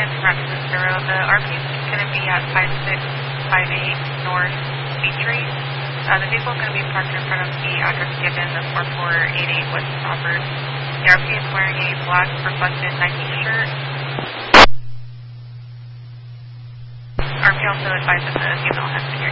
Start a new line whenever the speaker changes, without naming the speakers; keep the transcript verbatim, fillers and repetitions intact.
ten Francis zero. The R P is going to be at five six five eight North Beach Street. Uh, the vehicle is going to be parked in front of the address given, the four four eight eight West Auburn. The R P is wearing a black reflective Nike shirt. R P also advised that the female has been